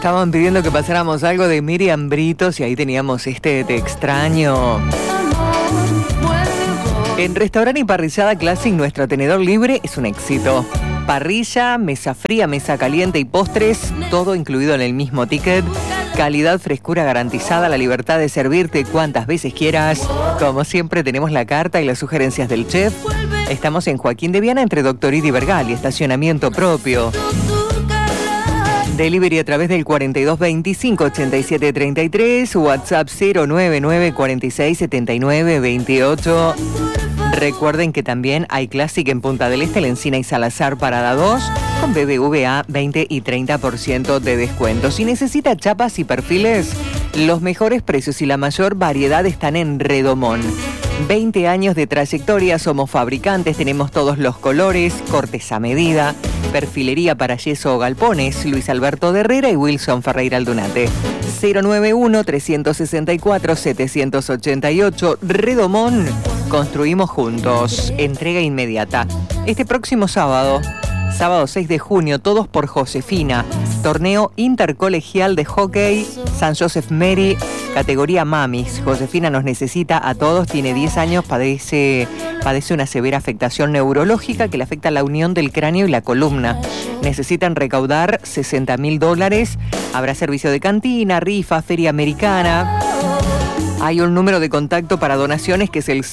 estaban pidiendo que pasáramos algo de Miriam Britos y ahí teníamos este Te extraño. En Restaurante y Parrillada Classic, nuestro tenedor libre es un éxito. Parrilla, mesa fría, mesa caliente y postres, todo incluido en el mismo ticket. Calidad, frescura garantizada, la libertad de servirte cuantas veces quieras. Como siempre tenemos la carta y las sugerencias del chef. Estamos en Joaquín de Viana entre Doctor y Vergal y estacionamiento propio. Delivery a través del 4225-8733, WhatsApp 099 46 79 28. Recuerden que también hay Classic en Punta del Este, La Encina y Salazar Parada 2, con BBVA 20 y 30% de descuento. Si necesita chapas y perfiles, los mejores precios y la mayor variedad están en Redomón. 20 años de trayectoria, somos fabricantes, tenemos todos los colores, cortes a medida, perfilería para yeso o galpones, Luis Alberto de Herrera y Wilson Ferreira Aldunate. 091-364-788, Redomón, construimos juntos, entrega inmediata. Este próximo sábado 6 de junio, todos por Josefina, torneo intercolegial de hockey, San Joseph Mary, categoría mamis. Josefina nos necesita a todos, tiene 10 años, padece una severa afectación neurológica que le afecta la unión del cráneo y la columna. Necesitan recaudar $60.000, habrá servicio de cantina, rifa, feria americana. Hay un número de contacto para donaciones que es el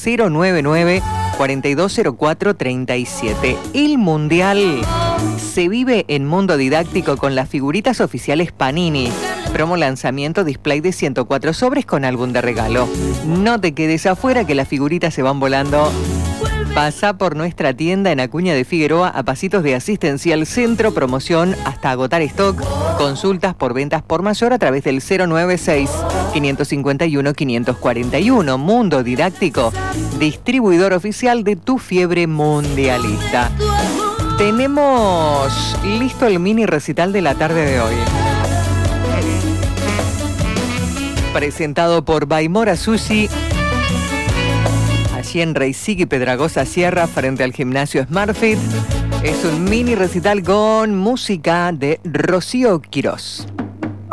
099-4204-37. El Mundial se vive en Mundo Didáctico con las figuritas oficiales Panini. Promo lanzamiento, display de 104 sobres con álbum de regalo. No te quedes afuera que las figuritas se van volando. Pasa por nuestra tienda en Acuña de Figueroa a pasitos de Asistencial Centro, promoción hasta agotar stock. Consultas por ventas por mayor a través del 096-551-541. Mundo Didáctico, distribuidor oficial de Tu Fiebre Mundialista. Tenemos listo el mini recital de la tarde de hoy. Presentado por Baimora Sushi, allí en Reisig y Pedragosa Sierra, frente al gimnasio SmartFit. Es un mini recital con música de Rocío Quirós.